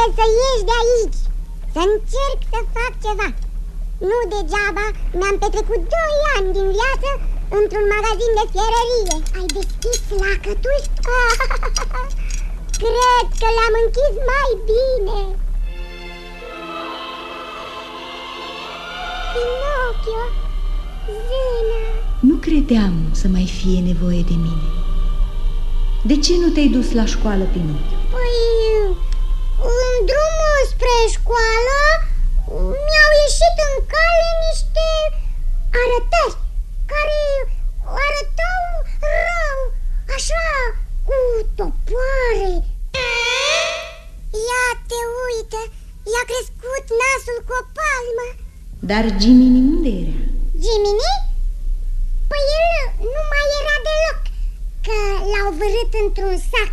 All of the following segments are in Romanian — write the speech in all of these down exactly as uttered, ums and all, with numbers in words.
trebuie să ieși de aici, să încerc să fac ceva. Nu degeaba mi-am petrecut doi ani din viață într-un magazin de fierărie. Ai deschis lacătul? Cred că l-am închis mai bine. Pinocchio, zână. Nu credeam să mai fie nevoie de mine. De ce nu te-ai dus la școală, Pinocchio? Păi, în drumul spre școală mi-au ieșit în cale niște arătări care arătau rău, așa, cu topoare. Ia te uită, i-a crescut nasul cu o palmă. Dar Jiminy unde era? Jiminy? Păi el nu mai era deloc, că l-au vârât într-un sac.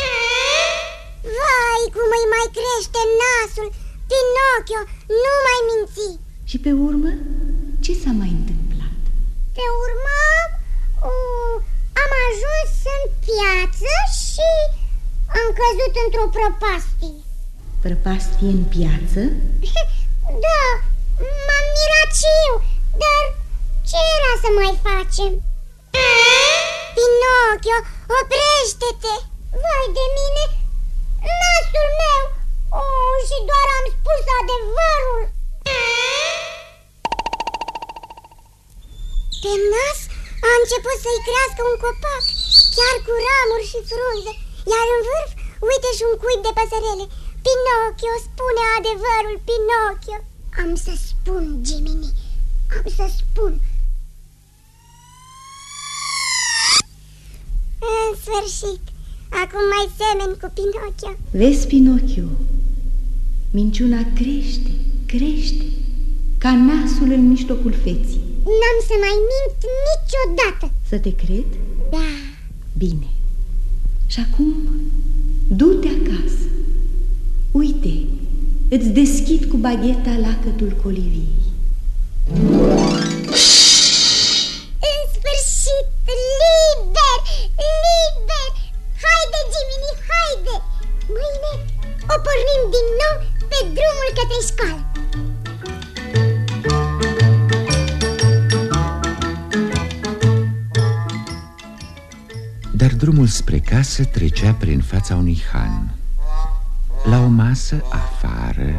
Vai, cum îi mai crește nasul! Pinocchio, nu mai minți! Și pe urmă, ce s-a mai întâmplat? Pe urmă, uh, am ajuns în piață și am căzut într-o prăpastie. Prăpastie în piață? Da, m-am mirat și eu, dar ce era să mai facem? Pinocchio, oprește-te! Vai de mine, nasul meu! Oh, și doar am spus adevărul! Pe nas a început să-i crească un copac, chiar cu ramuri și frunze, iar în vârf, uite și un cuib de păsărele. Pinocchio, spune adevărul, Pinocchio! Am să spun, Jiminy, am să spun. În sfârșit, acum mai semeni cu Pinocchio. Vezi, Pinocchio, minciuna crește, crește, ca nasul în mijlocul feții. N-am să mai mint niciodată. Să te cred? Da. Bine. Și acum, du-te acasă. Uite, îți deschid cu bagheta lacătul coliviei. În sfârșit, liber, liber. Haide, Jiminy, haide. Mâine o pornim din nou pe drumul către școală. Dar drumul spre casă trecea prin fața unui han. La o masă afară.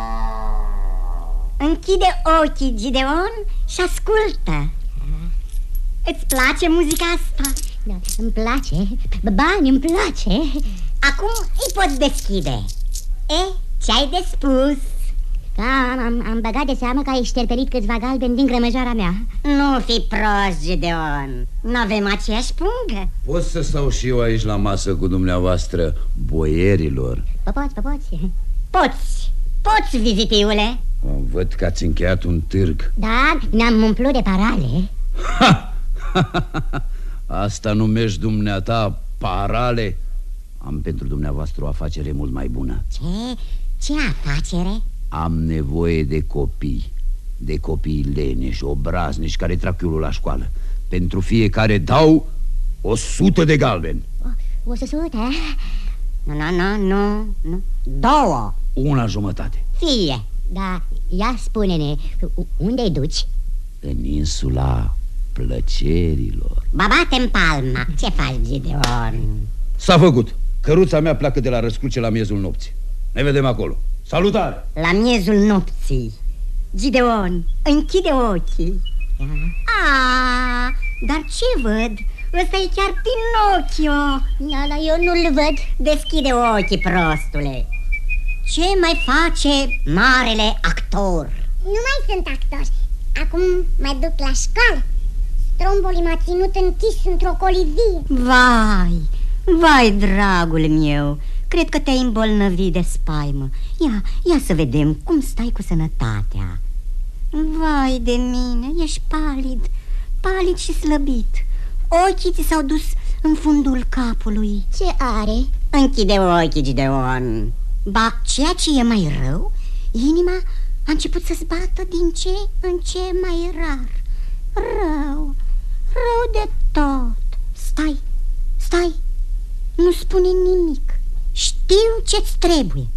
Închide ochii, Gideon, și ascultă. Îți place muzica asta? Da, îmi place, bani, îmi place. Acum îi poți deschide. E, ce-ai de spus? Da, am, am băgat de seamă că ai șterpelit câțiva galbeni din grămăjoara mea. Nu fi prost, Gideon. N-avem aceeași pungă. Pot să stau și eu aici la masă cu dumneavoastră, boierilor? Poți, poți. Poți, poți, vizitiule. Văd că ați încheiat un târg. Da, ne-am umplut de parale. Ha! Asta numești dumneata parale? Am pentru dumneavoastră o afacere mult mai bună. Ce? Ce afacere? Am nevoie de copii. De copii leneși, obraznici, care trag chiulul la școală. Pentru fiecare dau o sută de galbeni. O, o sute? Nu, nu, nu, nu, nu. Două. Una jumătate. Fie. Da, ia spune-ne, unde-i duci? În insula plăcerilor. Babate-n palma. Ce faci, Gideon? S-a făcut. Căruța mea pleacă de la Răscruce la miezul nopții. Ne vedem acolo. Salutare! La miezul nopții. Gideon, închide ochii. Ah, dar ce văd? Ăsta e chiar Pinocchio. Da, dar eu nu-l văd. Deschide ochii, prostule. Ce mai face marele actor? Nu mai sunt actor. Acum mă duc la școală. Strombolii m-a ținut închis într-o colivie. Vai, vai, dragul meu, cred că te-ai îmbolnăvit de spaimă. Ia, ia să vedem cum stai cu sănătatea. Vai de mine, ești palid, palid și slăbit. Ochii ți s-au dus în fundul capului. Ce are? Închide ochii, Gideon. Ba, ceea ce e mai rău, inima a început să-ți bată din ce în ce mai rar. Rău, rău de tot. Stai, stai, nu spune nimic. Știu ce-ți trebuie.